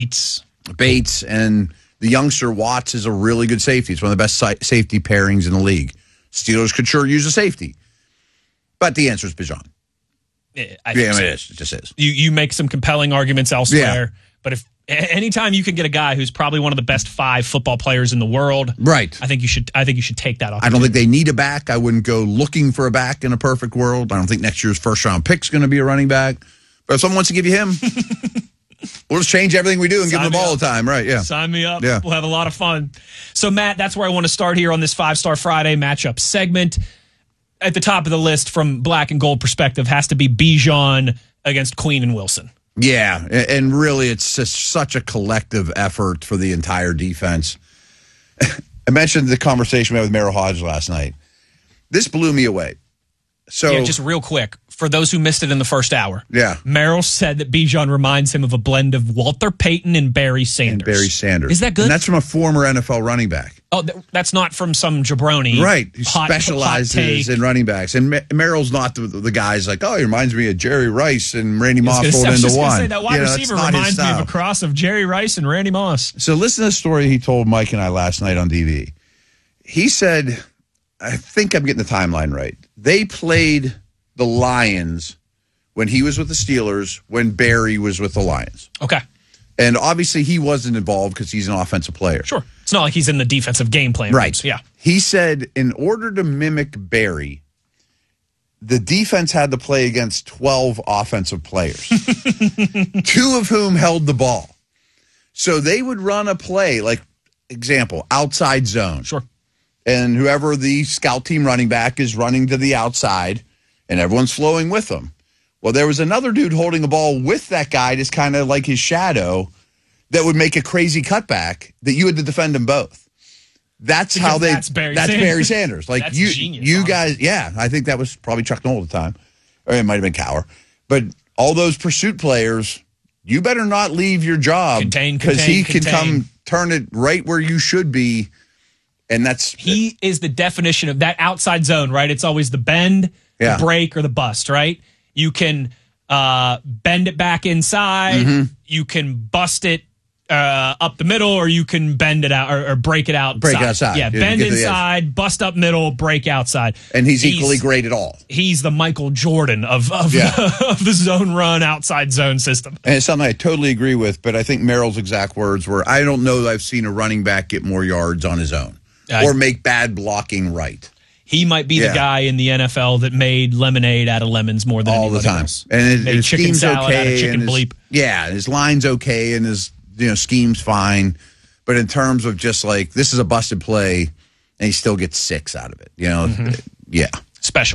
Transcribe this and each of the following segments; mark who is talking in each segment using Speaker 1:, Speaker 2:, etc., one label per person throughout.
Speaker 1: Bates, and the youngster Watts is a really good safety. It's one of the best safety pairings in the league. Steelers could sure use a safety. But the answer is Bijan.
Speaker 2: It is.
Speaker 1: It just is.
Speaker 2: You make some compelling arguments elsewhere, but if anytime you can get a guy who's probably one of the best 5 football players in the world,
Speaker 1: right?
Speaker 2: I think you should take that off.
Speaker 1: I don't think they need a back. I wouldn't go looking for a back in a perfect world. I don't think next year's first-round pick's going to be a running back. But if someone wants to give you him, we'll just change everything we do and give him the ball all the time, right? Yeah.
Speaker 2: Sign me up.
Speaker 1: Yeah.
Speaker 2: We'll have a lot of fun. So, Matt, that's where I want to start here on this 5-Star Friday matchup segment. At the top of the list from black and gold perspective has to be Bijan against Queen and Wilson.
Speaker 1: Yeah, and really it's just such a collective effort for the entire defense. I mentioned the conversation we had with Merrill Hodge last night. This blew me away. So
Speaker 2: yeah, just real quick, for those who missed it in the first hour.
Speaker 1: Yeah.
Speaker 2: Merrill said that Bijan reminds him of a blend of Walter Payton and Barry Sanders.
Speaker 1: Is
Speaker 2: that good?
Speaker 1: And that's from a former NFL running back.
Speaker 2: Oh, that's not from some jabroni.
Speaker 1: Right. He specializes in running backs. And Merrill's not the guy's like, oh, he reminds me of Jerry Rice and Randy Moss rolled into one.
Speaker 2: Say, that wide receiver reminds me of a cross of Jerry Rice and Randy Moss.
Speaker 1: So listen to the story he told Mike and I last night on DV. He said, I think I'm getting the timeline right. They played the Lions when he was with the Steelers, when Barry was with the Lions.
Speaker 2: Okay.
Speaker 1: And obviously he wasn't involved because he's an offensive player.
Speaker 2: Sure. It's not like he's in the defensive game plan.
Speaker 1: Right.
Speaker 2: Rooms. Yeah.
Speaker 1: He said in order to mimic Barry, the defense had to play against 12 offensive players, 2 of whom held the ball. So they would run a play, like, example, outside zone.
Speaker 2: Sure.
Speaker 1: And whoever the scout team running back is running to the outside, and everyone's flowing with them. Well, there was another dude holding a ball with that guy, just kind of like his shadow, that would make a crazy cutback that you had to defend them both. That's because how they.
Speaker 2: That's Barry
Speaker 1: Sanders. Like
Speaker 2: that's
Speaker 1: you guys. Yeah, I think that was probably Chuck Noll at the time, or it might have been Cower. But all those pursuit players, you better not leave your job because he can come turn it right where you should be, and
Speaker 2: he is the definition of that outside zone. Right, it's always the bend, the break, or the bust. Right. You can bend it back inside. Mm-hmm. You can bust it up the middle, or you can bend it out or break it out.
Speaker 1: Break outside.
Speaker 2: Yeah, bend inside, bust up middle, break outside.
Speaker 1: And he's equally great at all.
Speaker 2: He's the Michael Jordan of the zone run outside zone system.
Speaker 1: And it's something I totally agree with, but I think Merrill's exact words were, I don't know that I've seen a running back get more yards on his own or make bad blocking right.
Speaker 2: He might be the guy in the NFL that made lemonade out of lemons more than
Speaker 1: all the time.
Speaker 2: Else.
Speaker 1: And his
Speaker 2: chicken
Speaker 1: scheme's
Speaker 2: salad
Speaker 1: okay,
Speaker 2: out of chicken bleep.
Speaker 1: His line's okay, and his scheme's fine. But in terms of just like, this is a busted play, and he still gets 6 out of it. Yeah.
Speaker 2: Special.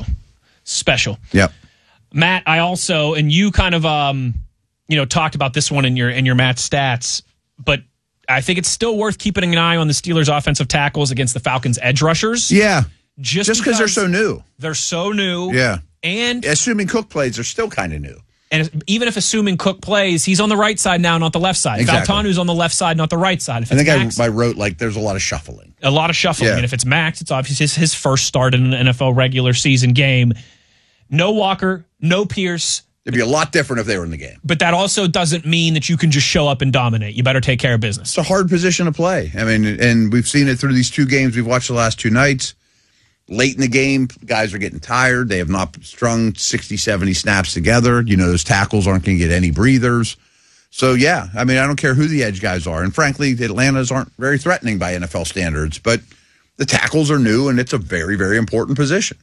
Speaker 1: Yep.
Speaker 2: Matt, I also, and you kind of, talked about this one in your Matt stats, but I think it's still worth keeping an eye on the Steelers' offensive tackles against the Falcons' edge rushers.
Speaker 1: Yeah.
Speaker 2: Just
Speaker 1: because they're so new.
Speaker 2: They're so new.
Speaker 1: Yeah.
Speaker 2: And
Speaker 1: assuming Cook plays, they're still kind of new.
Speaker 2: And even if assuming Cook plays, he's on the right side now, not the left side.
Speaker 1: Exactly.
Speaker 2: Faltanu's on the left side, not the right side.
Speaker 1: I think I wrote, there's a lot of shuffling.
Speaker 2: And if it's Max, it's obviously his first start in an NFL regular season game. No Walker, no Pierce.
Speaker 1: It'd be a lot different if they were in the game.
Speaker 2: But that also doesn't mean that you can just show up and dominate. You better take care of business.
Speaker 1: It's a hard position to play. I mean, and we've seen it through these 2 games we've watched the last 2 nights. Late in the game, guys are getting tired. They have not strung 60, 70 snaps together. Those tackles aren't going to get any breathers. So, yeah, I mean, I don't care who the edge guys are. And frankly, the Atlantas aren't very threatening by NFL standards. But the tackles are new, and it's a very, very important position.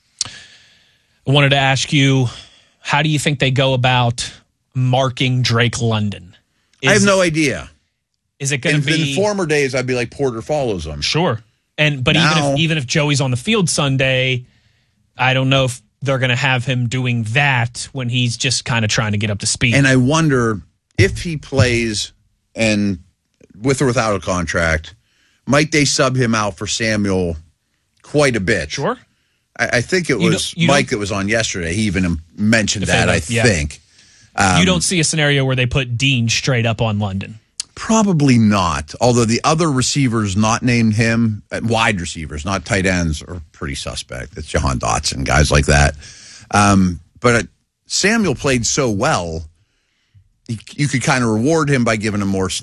Speaker 2: I wanted to ask you, how do you think they go about marking Drake London?
Speaker 1: I have no idea.
Speaker 2: Is it going to be...
Speaker 1: In former days, I'd be like, Porter follows them.
Speaker 2: Sure. But now, even if Joey's on the field Sunday, I don't know if they're going to have him doing that when he's just kind of trying to get up to speed.
Speaker 1: And I wonder if he plays and with or without a contract, might they sub him out for Samuel quite a bit?
Speaker 2: Sure.
Speaker 1: I think it was Mike that was on yesterday. He even mentioned that, I think.
Speaker 2: You don't see a scenario where they put Dean straight up on London.
Speaker 1: Probably not. Although the other receivers not named him, wide receivers, not tight ends, are pretty suspect. It's Jahan Dotson, guys like that. But Samuel played so well you could kind of reward him by giving him more